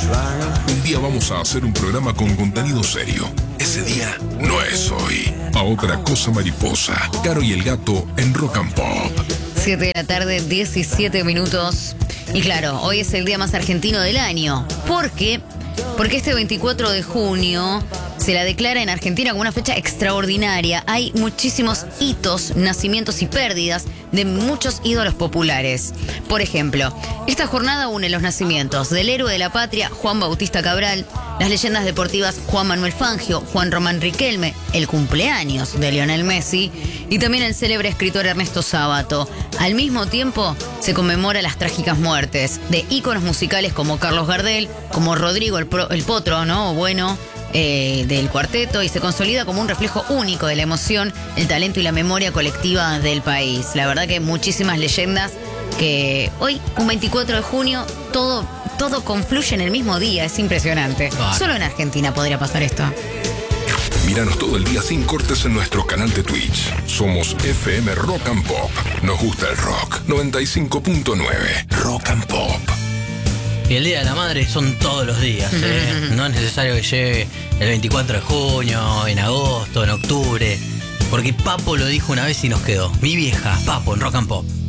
Un día vamos a hacer un programa con contenido serio. Ese día no es hoy. A otra cosa mariposa. Caro y el gato en Rock and Pop. 7 de la tarde, 17 minutos. Y claro, hoy es el día más argentino del año. ¿Por qué? Porque este 24 de junio se la declara en Argentina como una fecha extraordinaria. Hay muchísimos hitos, nacimientos y pérdidas de muchos ídolos populares. Por ejemplo, esta jornada une los nacimientos del héroe de la patria, Juan Bautista Cabral, las leyendas deportivas Juan Manuel Fangio, Juan Román Riquelme, el cumpleaños de Lionel Messi y también el célebre escritor Ernesto Sábato. Al mismo tiempo, se conmemora las trágicas muertes de íconos musicales como Carlos Gardel, como Rodrigo el Potro, ¿no? Bueno, del cuarteto, y se consolida como un reflejo único de la emoción, el talento y la memoria colectiva del país. La verdad que muchísimas leyendas que hoy, un 24 de junio, todo confluye en el mismo día. Es impresionante. Solo en Argentina podría pasar esto. Míranos todo el día sin cortes en nuestro canal de Twitch. Somos FM Rock and Pop. Nos gusta el rock. 95.9 Rock and Pop. Y el Día de la Madre son todos los días, ¿eh? No es necesario que llegue el 24 de junio, en agosto, en octubre. Porque Papo lo dijo una vez y nos quedó. Mi vieja, Papo, en Rock and Pop.